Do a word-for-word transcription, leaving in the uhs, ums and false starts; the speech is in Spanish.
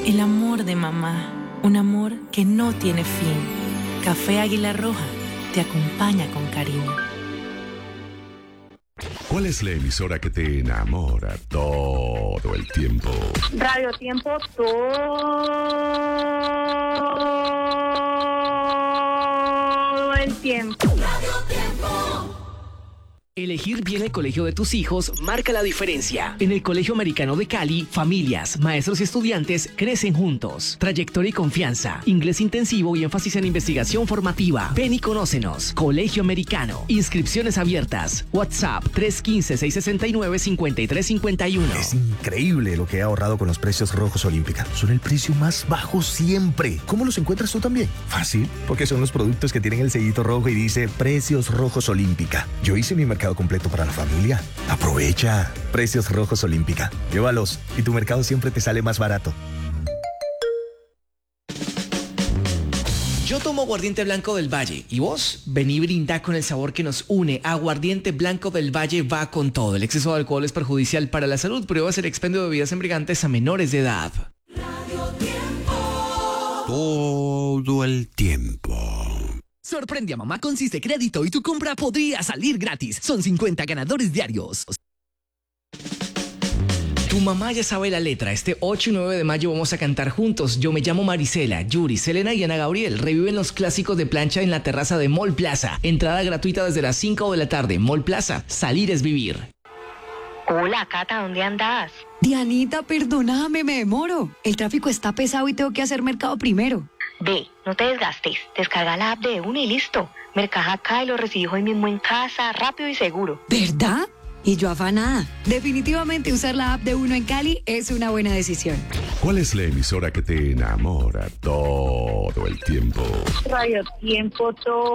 El amor de mamá, un amor que no tiene fin. Café Águila Roja te acompaña con cariño. ¿Cuál es la emisora que te enamora todo el tiempo? Radio Tiempo todo el tiempo. Radio Tiempo. Elegir bien el colegio de tus hijos marca la diferencia. En el Colegio Americano de Cali, familias, maestros y estudiantes crecen juntos. Trayectoria y confianza, inglés intensivo y énfasis en investigación formativa. Ven y conócenos. Colegio Americano. Inscripciones abiertas. WhatsApp tres uno cinco, seis seis nueve, cinco tres cinco uno. Es increíble lo que he ahorrado con los precios Rojos Olímpica. Son el precio más bajo siempre. ¿Cómo los encuentras tú también? Fácil, porque son los productos que tienen el sellito rojo y dice Precios Rojos Olímpica. Yo hice mi mercado completo para la familia. Aprovecha. Precios Rojos Olímpica. Llévalos y tu mercado siempre te sale más barato. Yo tomo aguardiente blanco del Valle. ¿Y vos? Vení, brinda con el sabor que nos une. Aguardiente blanco del Valle va con todo. El exceso de alcohol es perjudicial para la salud. Prueba el expendio de bebidas embriagantes a menores de edad. Radio Tiempo. Todo el tiempo. Sorprende a mamá con Cise Crédito y tu compra podría salir gratis. Son cincuenta ganadores diarios. Tu mamá ya sabe la letra. Este ocho y nueve de mayo vamos a cantar juntos. Yo me llamo Marisela, Yuri, Selena y Ana Gabriel. Reviven los clásicos de plancha en la terraza de Mall Plaza. Entrada gratuita desde las cinco de la tarde. Mall Plaza. Salir es vivir. Hola, Cata, ¿dónde andas? Dianita, perdóname, me demoro. El tráfico está pesado y tengo que hacer mercado primero. Ve, no te desgastes. Descarga la app de una y listo. Mercaja acá y lo recibí hoy mismo en casa, rápido y seguro. ¿Verdad? Y yo afanada. Definitivamente usar la app de Uno en Cali es una buena decisión. ¿Cuál es la emisora que te enamora todo el tiempo? Radio Tiempo todo